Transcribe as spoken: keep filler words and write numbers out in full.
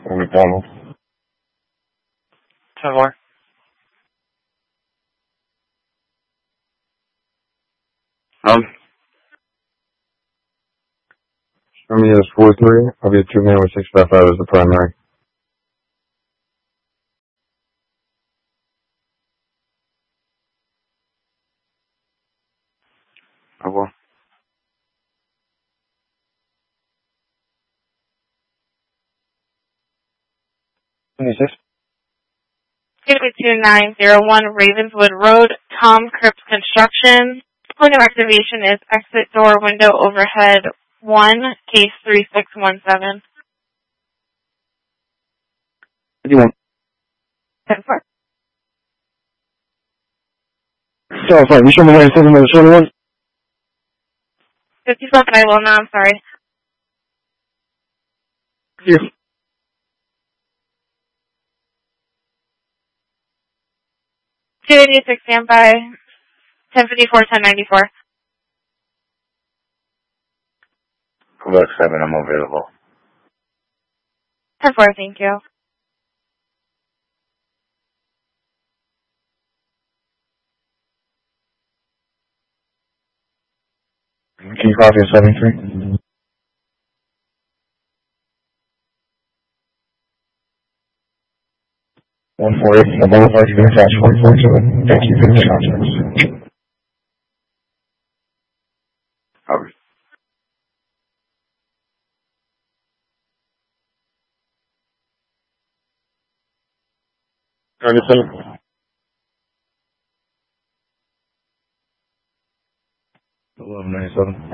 McDonald. ten four. Um. Show me as four three. I'll be a two man with six five five as the primary. I will. twenty-six. It's going to be two nine zero one Ravenswood Road, Tom Cripps Construction. Point of activation is exit door window overhead one, case three six one seven. fifty-one. ten four. So, sorry, you show me where it's seven minutes, twenty-one? fifty-seven, I will now, I'm sorry. Here. two eighty-six, standby. ten fifty-four, ten ninety-four. Quebec seven, I'm available. ten four, thank you. Can you copy a seven three? one four eight, the Boulevard, you can attach one four two. Thank you for the contacts. Copy. Anderson. eleven ninety-seven.